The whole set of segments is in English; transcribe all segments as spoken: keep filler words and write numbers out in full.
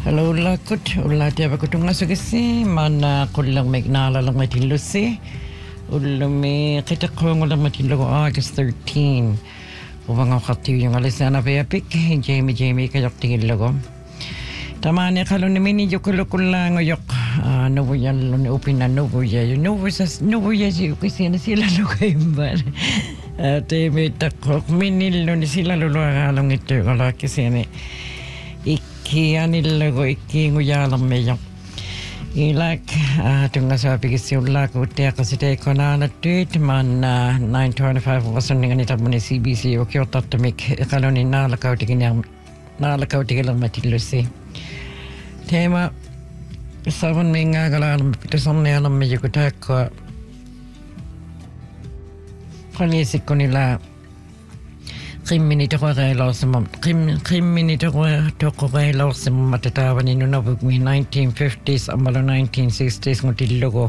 Hello lakut ulla tiaba kutunga sugisi mana kullang megnala lang matilusi ulumi kita kong lang matilugo August thirteenth ubang khati yung alisana payapik Jamie Jamie kayok tingil logo tamane kalon mini jukulukulang yok no yan lo upina no ya no was no ya si kasi na sila lo kaimbar ate metakok mini lo ni sila lo along ito ala kasi ni Kia nilago iki nguyalam meyo. Ilak tunga sa pigisi ulla ko te kasite konana tweet man nine twenty-five wasan ngani tabuni C B C o kyo tatamik kaloni na la kauti kinyam na la kauti kilang matilusi. Tema saban menga galam pito samne alam meyo ko ta ko palisi konila Kim minute ko kay lost mom. Kim Kim minute ko to ko kay lost mom matatawa ni no nabug mi nineteen fifties amalo nineteen sixties ngutilo ko.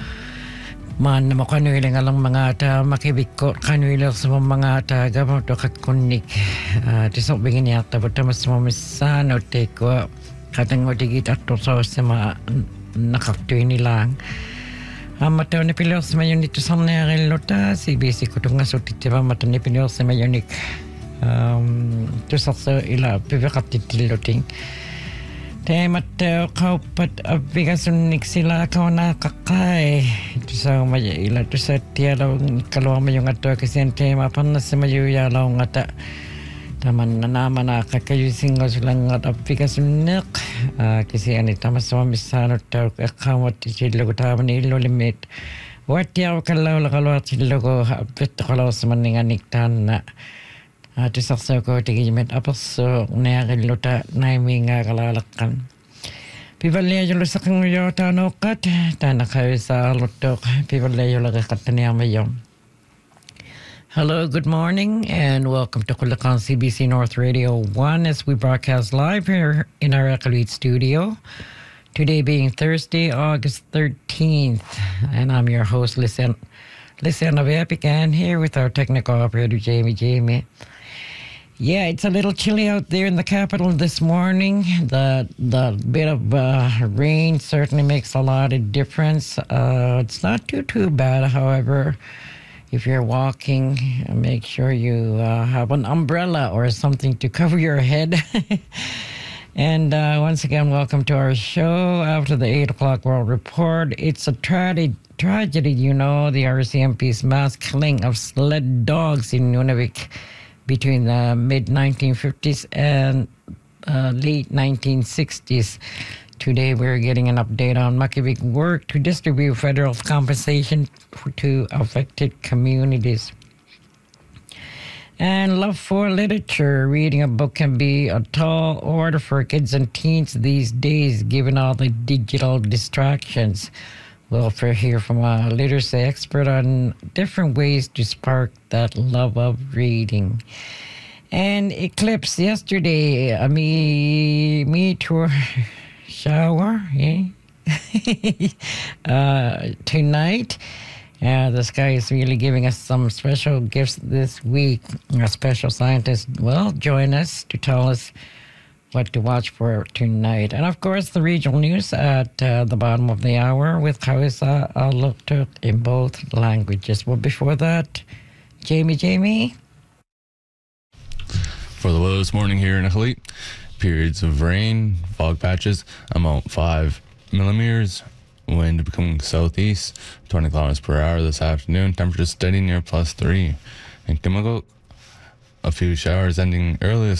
Man mo kanuilang alang mga ata makibik ko kanuilang sa mga ata gamo to kakunik. Ah tisok bigin yata but mas mo misano te ko katang odigit ato sa sa nakaktuin nilang. Amato ni Pilos mayon dito sa nangyari lota si basic ko tunga so titiba mato ni Pilos mayonik um to sa ila pivakat titiloting temat kaupat abigasun sila ka na kakay to sa may ila to sa tialaw kalwa mayong ato kasi tema panas mayo yalaw ngata taman na naman na kakayo singo silang at abigasun nek kasi ani tamas sa misano taw kamot tilo ko taman ilo limit what yaw kalaw lakalaw tilo ko apit kalaw sa maninganiktan na ati saksa ko tigimet apos nayakilota naimi nga kalalakan pibalya yung sa kang yo tanokat tanakayo sa lutok pibalya yung lagakat niya mayon. Hello, good morning, and welcome to Kulakan C B C North Radio one as we broadcast live here in our Ekalit studio. Today being Thursday, August thirteenth, and I'm your host, Listen, Listen Aviapican, here with our technical operator, Jamie Jamie. Yeah, it's a little chilly out there in the capital this morning. The the bit of uh, rain certainly makes a lot of difference. Uh, it's not too, too bad, however. If you're walking, make sure you uh, have an umbrella or something to cover your head. And uh, once again, welcome to our show. After the eight o'clock World Report, it's a tra- tragedy, you know, the R C M P's mass killing of sled dogs in Nunavik between the mid nineteen fifties and uh, late nineteen sixties. Today, we're getting an update on Makivik work to distribute federal compensation for, to affected communities. And love for literature. Reading a book can be a tall order for kids and teens these days, given all the digital distractions. We'll hear from a literacy expert on different ways to spark that love of reading. And Eclipse yesterday, a me, me tour... shower eh? uh, tonight. Uh, the sky is really giving us some special gifts this week. A special scientist will join us to tell us what to watch for tonight. And of course, the regional news at uh, the bottom of the hour with Kawisa Aloktuk in both languages. Well, before that, Jamie Jamie. For the weather this morning here in Ekalit, periods of rain, fog patches, amount five millimeters, wind becoming southeast, twenty kilometers per hour this afternoon, temperature steady near plus three. In Kimagok, a few showers ending early this